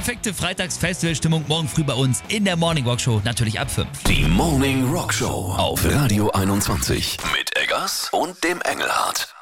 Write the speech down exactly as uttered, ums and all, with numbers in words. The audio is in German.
perfekte Freitags-Festivalstimmung morgen früh bei uns in der Morning Rock Show, natürlich ab fünf. Die Morning Rock Show auf Radio einundzwanzig mit Eggers und dem Engelhardt.